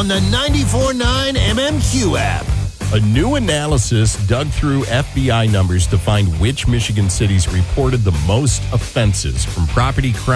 the 94.9 MMQ app. A new analysis dug through FBI numbers to find which Michigan cities reported the most offenses from property crime